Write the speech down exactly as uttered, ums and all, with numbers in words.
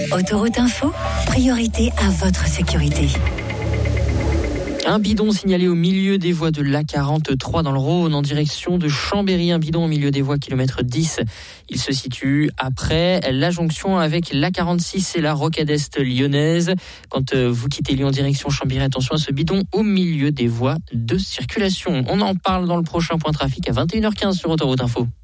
Autoroute Info, priorité à votre sécurité. Un bidon signalé au milieu des voies de l'A quarante-trois dans le Rhône en direction de Chambéry. Un bidon au milieu des voies kilomètre dix. Il se situe après la jonction avec l'A quarante-six et la rocade est lyonnaise. Quand vous quittez Lyon direction Chambéry, attention à ce bidon au milieu des voies de circulation. On en parle dans le prochain point trafic à vingt et une heures quinze sur Autoroute Info.